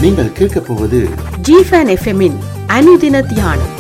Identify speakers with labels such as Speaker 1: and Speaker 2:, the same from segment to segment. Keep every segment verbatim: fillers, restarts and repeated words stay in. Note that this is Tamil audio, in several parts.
Speaker 1: நீங்கள் கேட்கப் போவது
Speaker 2: ஜிஃபன் எஃப்எம்மின் அனுதின தியானம்.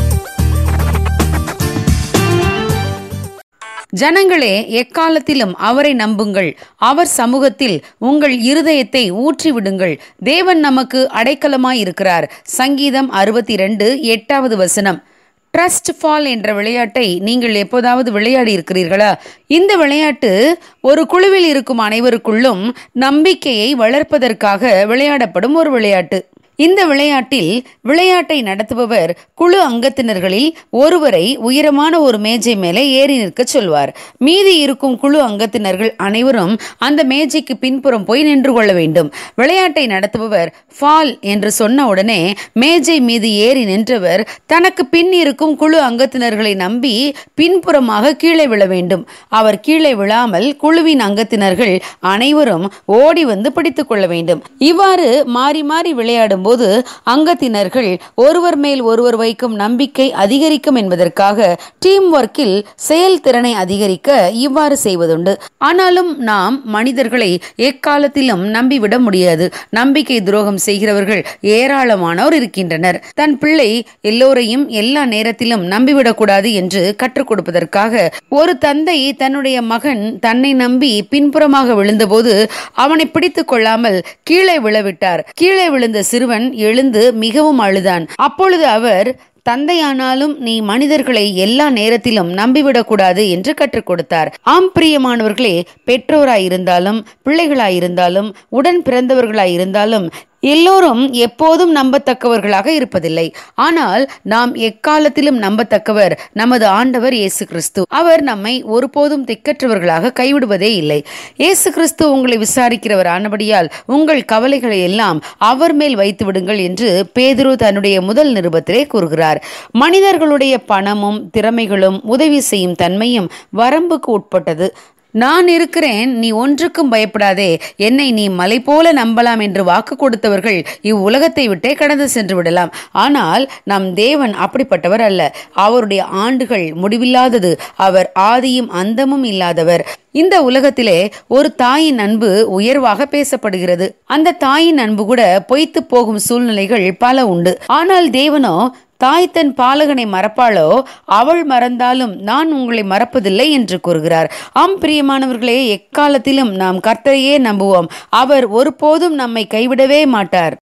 Speaker 3: ஜனங்களே, எக்காலத்திலும் அவரை நம்புங்கள். அவர் சமூகத்தில் உங்கள் இருதயத்தை ஊற்றிவிடுங்கள். தேவன் நமக்கு அடைக்கலமாயிருக்கிறார். சங்கீதம் அறுபத்தி ரெண்டு எட்டாவது வசனம். ட்ரஸ்ட் ஃபால் என்ற விளையாட்டை நீங்கள் எப்போதாவது விளையாடி இருக்கிறீர்களா? இந்த விளையாட்டு ஒரு குழுவில் இருக்கும் அனைவருக்குள்ளும் நம்பிக்கையை வளர்ப்பதற்காக விளையாடப்படும் ஒரு விளையாட்டு. இந்த விளையாட்டில் விளையாட்டை நடத்துபவர் குழு அங்கத்தினர்களில் ஒருவரை உயரமான ஒரு மேஜை மேலே ஏறி நிற்க சொல்வார். மீதி இருக்கும் குழு அங்கத்தினர்கள் அனைவரும் அந்த மேஜைக்கு பின்புறம் போய் நின்று கொள்ள வேண்டும். விளையாட்டை நடத்துபவர் ஃபால் என்று சொன்ன உடனே மேஜை மீது ஏறி நின்றவர் தனக்கு பின் இருக்கும் குழு அங்கத்தினர்களை நம்பி பின்புறமாக கீழே விழ வேண்டும். அவர் கீழே விழாமல் குழுவின் அங்கத்தினர்கள் அனைவரும் ஓடி வந்து பிடித்துக் கொள்ள வேண்டும். இவ்வாறு மாறி மாறி விளையாடும் போது அங்கத்தினர்கள் ஒருவர் மேல் ஒருவர் வைக்கும் நம்பிக்கை அதிகரிக்கும் என்பதற்காக டீம் ஒர்க்கில் செயல்திறனை அதிகரிக்க இவ்வாறு செய்வதுண்டு. ஆனாலும் நாம் மனிதர்களை எக்காலத்திலும் நம்பிவிட முடியாது. நம்பிக்கை துரோகம் செய்கிறவர்கள் ஏராளமானோர் இருக்கின்றனர். தன் பிள்ளை எல்லோரையும் எல்லா நேரத்திலும் நம்பிவிடக்கூடாது என்று கற்றுக் கொடுப்பதற்காக ஒரு தந்தை தன்னுடைய மகன் தன்னை நம்பி பின்புறமாக விழுந்தபோது அவனை பிடித்துக் கொள்ளாமல் கீழே விழவிட்டார். கீழே விழுந்த சிறுவன் எழுந்து மிகவும் அழுதான். அப்பொழுது அவர், தந்தையானாலும் நீ மனிதர்களை எல்லா நேரத்திலும் நம்பிவிடக்கூடாது என்று கற்றுக் கொடுத்தார். ஆம் பிரியமானவர்களே, பெற்றோராயிருந்தாலும் பிள்ளைகளாயிருந்தாலும் உடன் பிறந்தவர்களாயிருந்தாலும் எல்லோரும் எப்போதும் நம்பத்தக்கவர்களாக இருப்பதில்லை. ஆனால் நாம் எக்காலத்திலும் நம்பத்தக்கவர் நமது ஆண்டவர் இயேசு கிறிஸ்து. அவர் நம்மை ஒருபோதும் திக்கற்றவர்களாக கைவிடுவதே இல்லை. இயேசு கிறிஸ்து உங்களை விசாரிக்கிறவர் ஆனபடியால் உங்கள் கவலைகளை எல்லாம் அவர் மேல் வைத்து விடுங்கள் என்று பேதுரு தன்னுடைய முதல் நிருபத்திலே கூறுகிறார். மனிதர்களுடைய பணமும் திறமைகளும் உதவி செய்யும் தன்மையும் வரம்புக்கு உட்பட்டது. நான் இருக்கிறேன், நீ ஒன்றுக்கும் பயப்படாதே, என்னை நீ மலை போல நம்பலாம் என்று வாக்கு கொடுத்தவர்கள் இவ்வுலகத்தை விட்டே கடந்து சென்று விடலாம். ஆனால் நம் தேவன் அப்படிப்பட்டவர் அல்ல. அவருடைய ஆண்டுகள் முடிவில்லாதது. அவர் ஆதியும் அந்தமும் இல்லாதவர். இந்த உலகத்திலே ஒரு தாயின் அன்பு உயர்வாக பேசப்படுகிறது. அந்த தாயின் அன்பு கூட பொய்த்து போகும் சூழ்நிலைகள் பல உண்டு. ஆனால் தேவனோ, தாய் தன் பாலகனை மறப்பாளோ, அவள் மறந்தாலும் நான் உங்களை மறப்பதில்லை என்று கூறுகிறார். ஆம் பிரியமானவர்களே, எக்காலத்திலும் நாம் கர்த்தரையே நம்புவோம். அவர் ஒருபோதும் நம்மை கைவிடவே மாட்டார்.